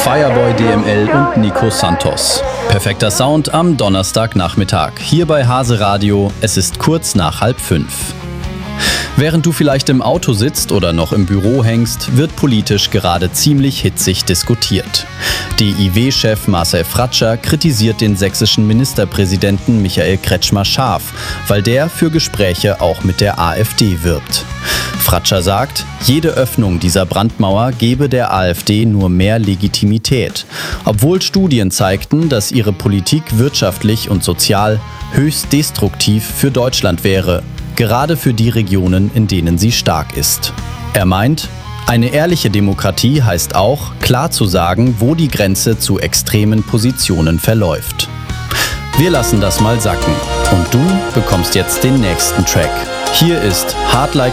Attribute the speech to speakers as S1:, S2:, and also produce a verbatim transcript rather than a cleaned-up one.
S1: Fireboy D M L und Nico Santos. Perfekter Sound am Donnerstagnachmittag. Hier bei Hase Radio. Es ist kurz nach halb fünf. Während du vielleicht im Auto sitzt oder noch im Büro hängst, wird politisch gerade ziemlich hitzig diskutiert. D I W-Chef Marcel Fratscher kritisiert den sächsischen Ministerpräsidenten Michael Kretschmer scharf, weil der für Gespräche auch mit der AfD wirbt. Fratscher sagt, jede Öffnung dieser Brandmauer gebe der AfD nur mehr Legitimität, obwohl Studien zeigten, dass ihre Politik wirtschaftlich und sozial höchst destruktiv für Deutschland wäre, gerade für die Regionen, in denen sie stark ist. Er meint, eine ehrliche Demokratie heißt auch, klar zu sagen, wo die Grenze zu extremen Positionen verläuft. Wir lassen das mal sacken und du bekommst jetzt den nächsten Track. Hier ist Hard Like